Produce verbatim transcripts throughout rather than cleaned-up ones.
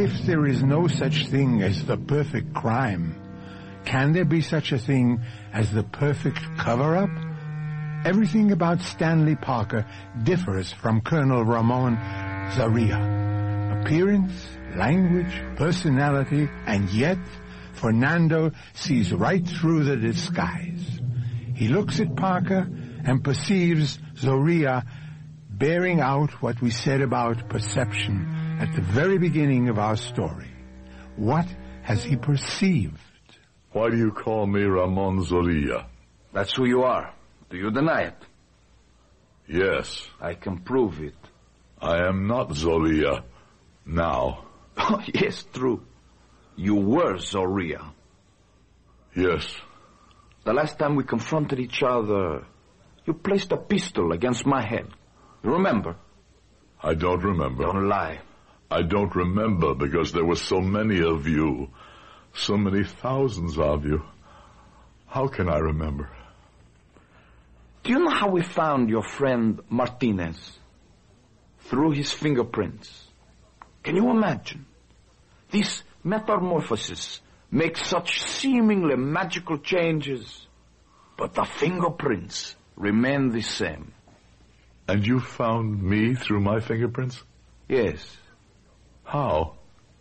if there is no such thing as the perfect crime, can there be such a thing as the perfect cover-up? Everything about Stanley Parker differs from Colonel Ramon Zorrilla. Appearance, language, personality, and yet Fernando sees right through the disguise. He looks at Parker and perceives Zorrilla bearing out what we said about perception at the very beginning of our story. What has he perceived? Why do you call me Ramon Zorrilla? That's who you are. Do you deny it? Yes. I can prove it. I am not Zorrilla now. Oh, yes, true. You were Zorrilla. Yes. The last time we confronted each other, you placed a pistol against my head. You remember? I don't remember. Don't lie. I don't remember because there were so many of you. So many thousands of you. How can I remember? Do you know how we found your friend Martinez? Through his fingerprints. Can you imagine? This metamorphosis makes such seemingly magical changes, but the fingerprints remain the same. And you found me through my fingerprints? Yes. How?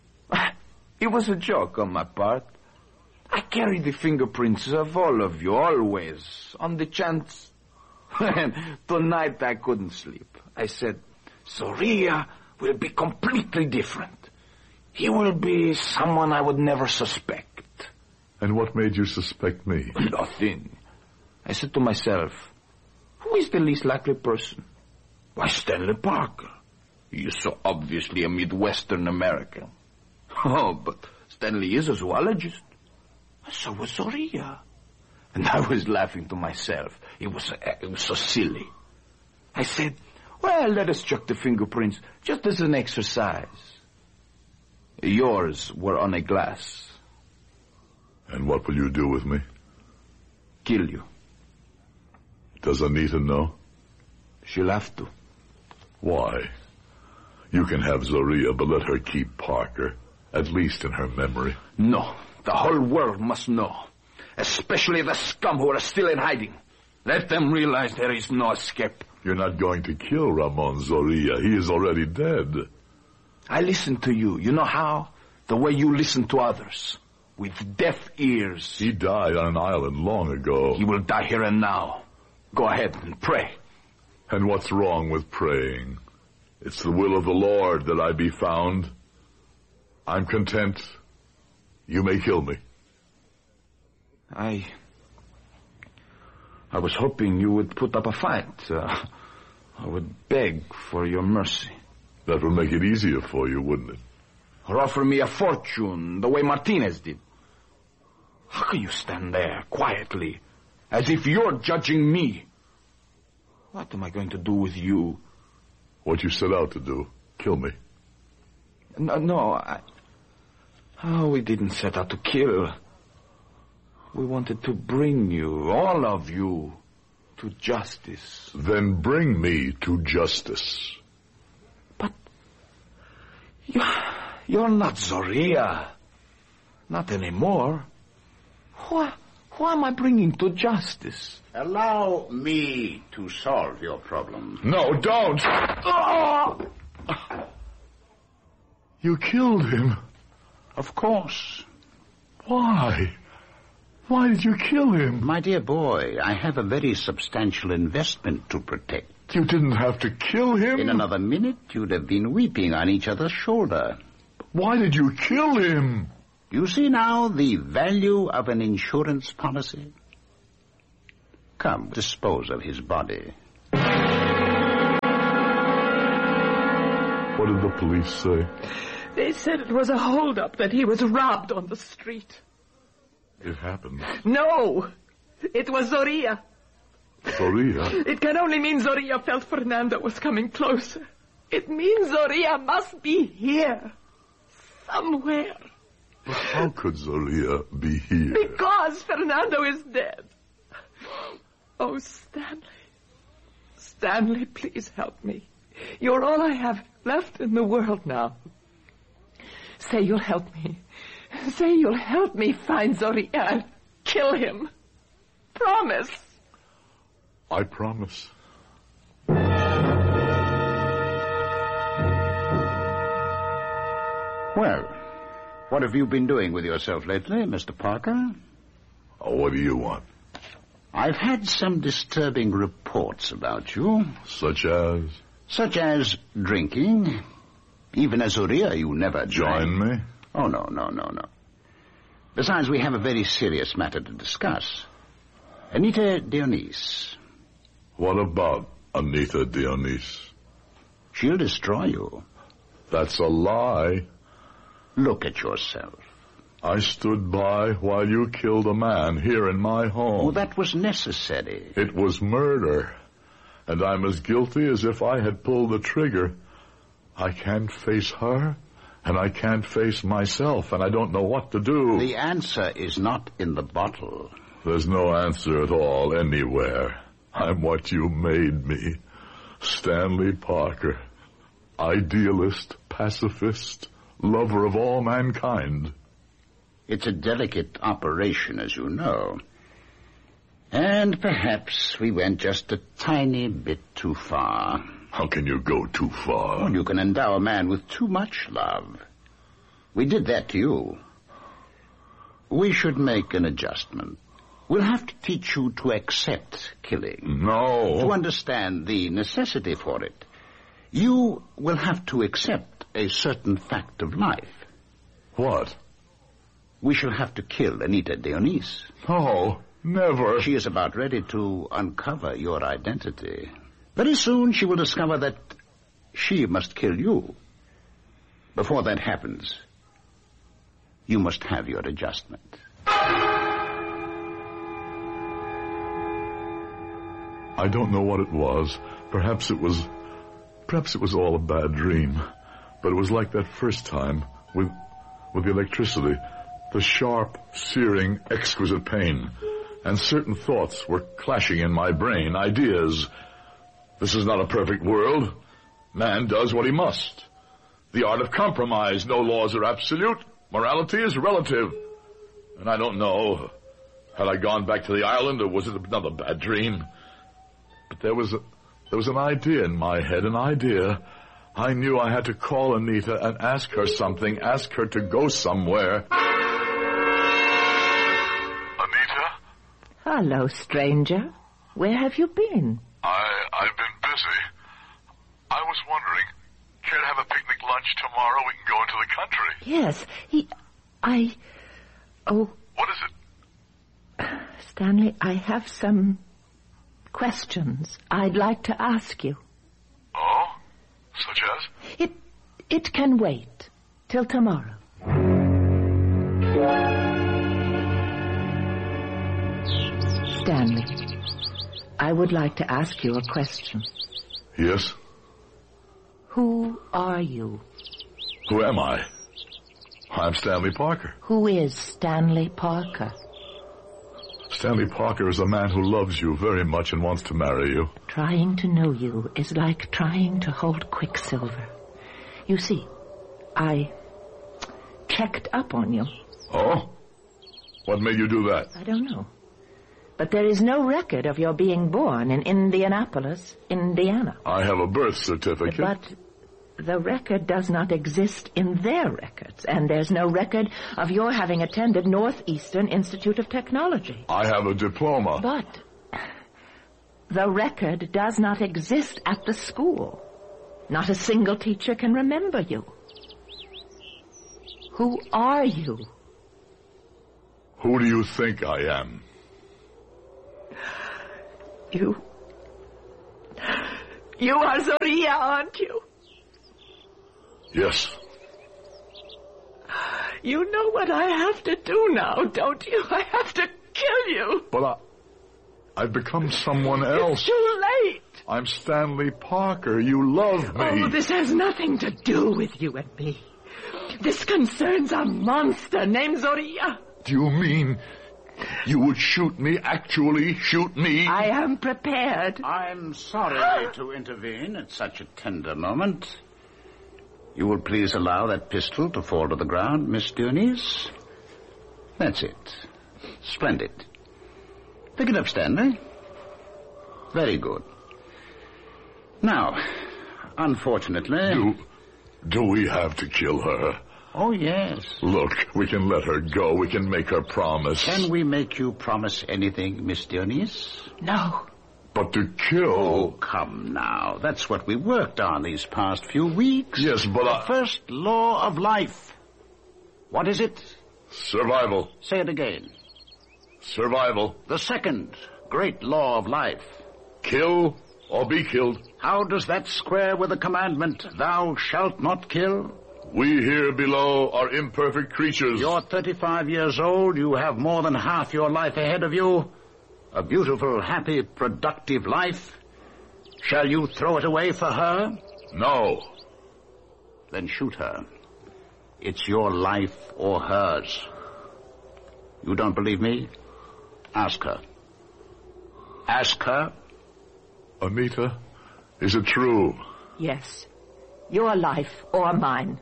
It was a joke on my part. I carried the fingerprints of all of you, always, on the chance. And tonight I couldn't sleep. I said, Zorrilla will be completely different. He will be someone I would never suspect. And what made you suspect me? Nothing. I said to myself, who is the least likely person? Why, Stanley Parker. He is so obviously a Midwestern American. Oh, but Stanley is a zoologist. So was Zorrilla. And I was laughing to myself. It was, it was so silly. I said, well, let us check the fingerprints just as an exercise. Yours were on a glass. And what will you do with me? Kill you. Does Anita know? She'll have to. Why? You can have Zorrilla, but let her keep Parker, at least in her memory. No, the whole world must know, especially the scum who are still in hiding. Let them realize there is no escape. You're not going to kill Ramon Zorrilla. He is already dead. I listen to you. You know how? The way you listen to others. With deaf ears. He died on an island long ago. He will die here and now. Go ahead and pray. And what's wrong with praying? It's the will of the Lord that I be found. I'm content. You may kill me. I... I was hoping you would put up a fight. Uh, I would beg for your mercy. That would make it easier for you, wouldn't it? Or offer me a fortune, the way Martinez did. How can you stand there, quietly, as if you're judging me? What am I going to do with you? What you set out to do. Kill me. No, no, I... Oh, we didn't set out to kill. We wanted to bring you, all of you, to justice. Then bring me to justice. But you're, you're not Zorrilla. Not anymore. Who, who am I bringing to justice? Allow me to solve your problem. No, don't! Oh! You killed him. Of course. Why? Why did you kill him? My dear boy, I have a very substantial investment to protect. You didn't have to kill him. In another minute, you'd have been weeping on each other's shoulder. Why did you kill him? You see now the value of an insurance policy? Come, dispose of his body. What did the police say? They said it was a hold-up, that he was robbed on the street. It happened. No! It was Zorrilla. Zorrilla? It can only mean Zorrilla felt Fernando was coming closer. It means Zorrilla must be here. Somewhere. But how could Zorrilla be here? Because Fernando is dead. Oh, Stanley. Stanley, please help me. You're all I have left in the world now. Say you'll help me. Say you'll help me find Zorya and kill him. Promise. I promise. Well, what have you been doing with yourself lately, Mister Parker? Oh, what do you want? I've had some disturbing reports about you. Such as? Such as drinking. Even as Zorya, you never Join drank. me? Oh, no, no, no, no. Besides, we have a very serious matter to discuss. Anita Dionys. What about Anita Dionys? She'll destroy you. That's a lie. Look at yourself. I stood by while you killed a man here in my home. Oh, that was necessary. It was murder. And I'm as guilty as if I had pulled the trigger. I can't face her, and I can't face myself, and I don't know what to do. The answer is not in the bottle. There's no answer at all anywhere. I'm what you made me. Stanley Parker. Idealist, pacifist, lover of all mankind. It's a delicate operation, as you know. And perhaps we went just a tiny bit too far. How can you go too far? Well, you can endow a man with too much love. We did that to you. We should make an adjustment. We'll have to teach you to accept killing. No. To understand the necessity for it. You will have to accept a certain fact of life. What? We shall have to kill Anita Dionys. Oh, never. She is about ready to uncover your identity. Very soon she will discover that she must kill you. Before that happens, you must have your adjustment. I don't know what it was. Perhaps it was... Perhaps it was all a bad dream. But it was like that first time with... with the electricity. The sharp, searing, exquisite pain. And certain thoughts were clashing in my brain. Ideas. This is not a perfect world. Man does what he must. The art of compromise. No laws are absolute. Morality is relative. And I don't know. Had I gone back to the island, or was it another bad dream? But there was a, there was an idea in my head, an idea. I knew I had to call Anita and ask her something, ask her to go somewhere. Anita? Hello, stranger. Where have you been? I, I've been busy. I was wondering, care to have a picnic lunch tomorrow? We can go into the country. Yes, he... I... Oh... What is it? Stanley, I have some questions I'd like to ask you. Oh? Such as? It... it can wait till tomorrow. Stanley, I would like to ask you a question. Yes? Who are you? Who am I? I'm Stanley Parker. Who is Stanley Parker? Stanley Parker is a man who loves you very much and wants to marry you. Trying to know you is like trying to hold Quicksilver. You see, I checked up on you. Oh? What made you do that? I don't know. But there is no record of your being born in Indianapolis, Indiana. I have a birth certificate. But the record does not exist in their records, and there's no record of your having attended Northeastern Institute of Technology. I have a diploma. But the record does not exist at the school. Not a single teacher can remember you. Who are you? Who do you think I am? You... You are Zorya, aren't you? Yes. You know what I have to do now, don't you? I have to kill you. But I... I've become someone else. It's too late. I'm Stanley Parker. You love me. Oh, this has nothing to do with you and me. This concerns a monster named Zorya. Do you mean you would shoot me, actually shoot me? I am prepared. I'm sorry to intervene at such a tender moment. You will please allow that pistol to fall to the ground, Miss Dionys. That's it. Splendid. Pick it up, Stanley. Very good. Now, unfortunately... Do, do we have to kill her? Oh, yes. Look, we can let her go. We can make her promise. Can we make you promise anything, Miss Dionys? No. But to kill... Oh, come now. That's what we worked on these past few weeks. Yes, but the I... first law of life. What is it? Survival. Say it again. Survival. The second great law of life. Kill or be killed. How does that square with the commandment, thou shalt not kill? We here below are imperfect creatures. You're thirty-five years old. You have more than half your life ahead of you. A beautiful, happy, productive life. Shall you throw it away for her? No. Then shoot her. It's your life or hers. You don't believe me? Ask her. Ask her. Anita, is it true? Yes. Your life or mine.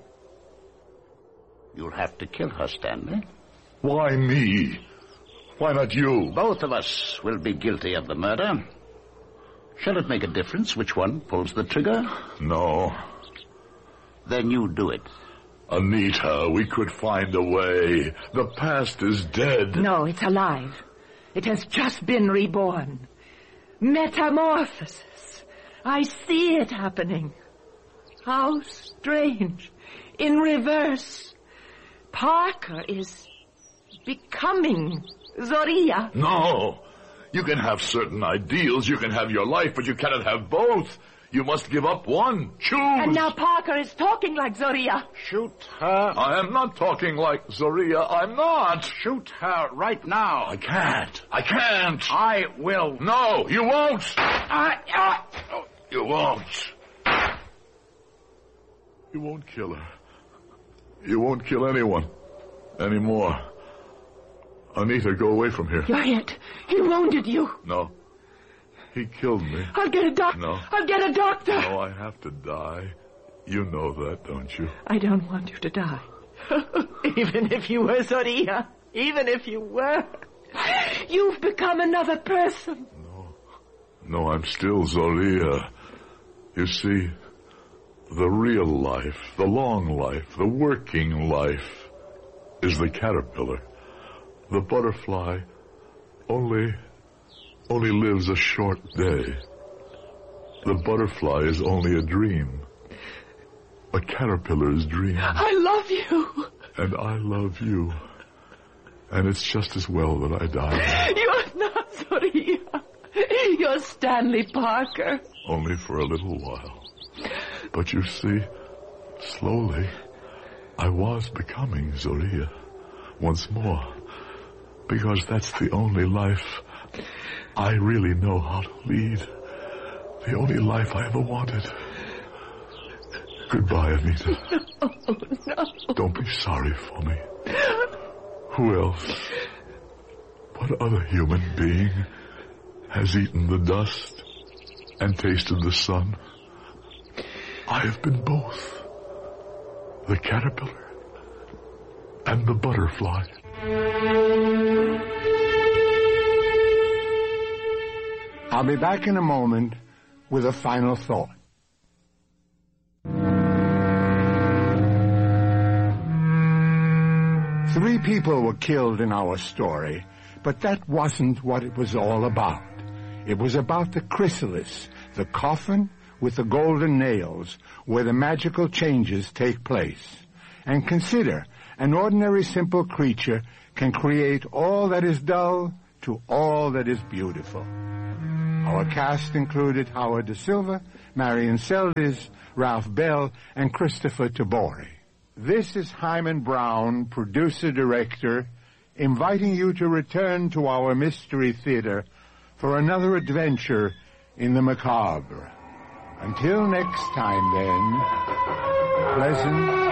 You'll have to kill her, Stanley. Why me? Why not you? Both of us will be guilty of the murder. Shall it make a difference which one pulls the trigger? No. Then you do it. Anita, we could find a way. The past is dead. No, it's alive. It has just been reborn. Metamorphosis. I see it happening. How strange. In reverse. Parker is becoming Zoria. No. You can have certain ideals. You can have your life, but you cannot have both. You must give up one. Choose. And now Parker is talking like Zoria. Shoot her. I am not talking like Zoria. I'm not. Shoot her right now. I can't. I can't. I will. No, you won't. I, I, You won't. You won't kill her. You won't kill anyone anymore. Anita, go away from here. You're it. He wounded you. No. He killed me. I'll get a doctor. No. I'll get a doctor. No, I have to die. You know that, don't you? I don't want you to die. Even if you were Zoria. Even if you were. You've become another person. No. No, I'm still Zoria. You see, the real life, the long life, the working life is the caterpillar. The butterfly only, only lives a short day. The butterfly is only a dream. A caterpillar's dream. I love you. And I love you. And it's just as well that I die. You're not Zoria. You're Stanley Parker. Only for a little while. But you see, slowly, I was becoming Zoria once more. Because that's the only life I really know how to lead. The only life I ever wanted. Goodbye, Anita. Oh, no. Don't be sorry for me. Who else? What other human being has eaten the dust and tasted the sun? I have been both. The caterpillar and the butterfly. I'll be back in a moment with a final thought. Three people were killed in our story, but that wasn't what it was all about. It was about the chrysalis, the coffin with the golden nails, where the magical changes take place. And consider, an ordinary simple creature can create all that is dull to all that is beautiful. Our cast included Howard Da Silva, Marion Seldes, Ralph Bell, and Christopher Tabori. This is Hyman Brown, producer-director, inviting you to return to our Mystery Theater for another adventure in the macabre. Until next time, then, pleasant